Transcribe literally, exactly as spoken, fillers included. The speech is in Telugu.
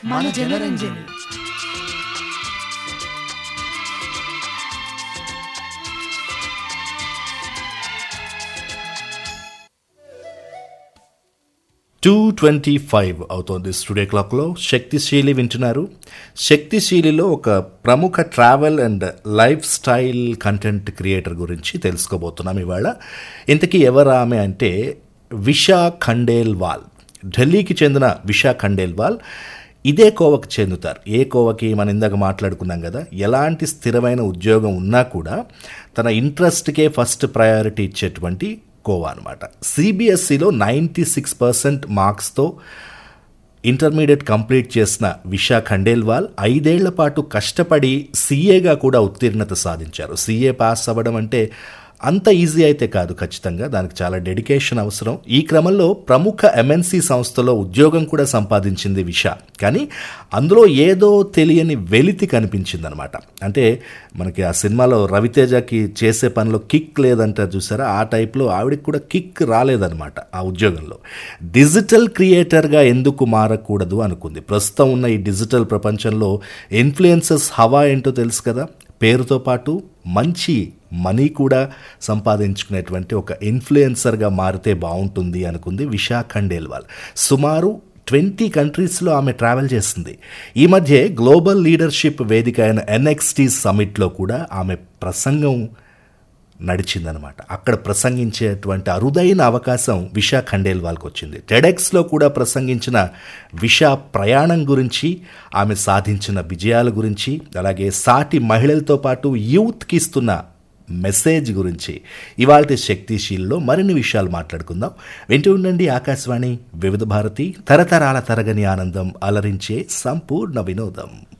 మన జనరంజని. టూ ట్వంటీ ఫైవ్ అవుతోంది స్టూడియో క్లాక్లో. శక్తిశీలి వింటున్నారు. శక్తిశీలిలో ఒక ప్రముఖ travel and life style content creator గురించి తెలుసుకోబోతున్నాం ఇవాళ. ఇంతకీ ఎవరు ఆమె అంటే విషా ఖండేల్వాల్. ఢిల్లీకి చెందిన విషా ఖండేల్వాల్ ఇదే కోవకి చెందుతారు. ఏ కోవకి మనం ఇందాక మాట్లాడుకున్నాం కదా, ఎలాంటి స్థిరమైన ఉద్యోగం ఉన్నా కూడా తన ఇంట్రెస్ట్కే ఫస్ట్ ప్రయారిటీ ఇచ్చేటువంటి కోవా అనమాట. సిబిఎస్ఈలో ninety six percent మార్క్స్తో intermediate complete చేసిన విషా ఖండేల్వాల్ ఐదేళ్ల పాటు కష్టపడి సీఏగా కూడా ఉత్తీర్ణత సాధించారు. సీఏ పాస్ అవ్వడం అంటే అంత ఈజీ అయితే కాదు, ఖచ్చితంగా దానికి చాలా డెడికేషన్ అవసరం. ఈ క్రమంలో ప్రముఖ ఎంఎన్సీ సంస్థలో ఉద్యోగం కూడా సంపాదించింది విషా. కానీ అందులో ఏదో తెలియని వెలితి కనిపించింది అనమాట. అంటే మనకి ఆ సినిమాలో రవితేజకి చేసే పనిలో కిక్ లేదంటారు చూసారా, ఆ టైప్లో ఆవిడకి కూడా కిక్ రాలేదన్నమాట ఆ ఉద్యోగంలో. డిజిటల్ క్రియేటర్గా ఎందుకు మారకూడదు అనుకుంది. ప్రస్తుతం ఉన్న ఈ డిజిటల్ ప్రపంచంలో ఇన్ఫ్లుయెన్సర్స్ హవా ఏంటో తెలుసు కదా. పేరుతో పాటు మంచి మనీ కూడా సంపాదించుకునేటువంటి ఒక ఇన్ఫ్లుయెన్సర్గా మారితే బాగుంటుంది అనుకుంది విషా ఖండేల్వాల్. సుమారు ట్వంటీ కంట్రీస్లో ఆమె ట్రావెల్ చేస్తుంది. ఈ మధ్య గ్లోబల్ లీడర్షిప్ వేదిక అయిన ఎన్ఎక్స్టీ సమిట్లో కూడా ఆమె ప్రసంగం నడిచిందనమాట. అక్కడ ప్రసంగించేటువంటి అరుదైన అవకాశం విషా ఖండేల్వాల్కి వచ్చింది. టెడెక్స్లో కూడా ప్రసంగించిన విషా ప్రయాణం గురించి, ఆమె సాధించిన విజయాల గురించి, అలాగే సాటి మహిళలతో పాటు యూత్కి ఇస్తున్న మెసేజ్ గురించి ఇవాల్టి శక్తిశీల్లో మరిన్ని విషయాలు మాట్లాడుకుందాం. వింటూ ఉండండి ఆకాశవాణి వివిధ భారతి, తరతరాల తరగని ఆనందం, అలరించే సంపూర్ణ వినోదం.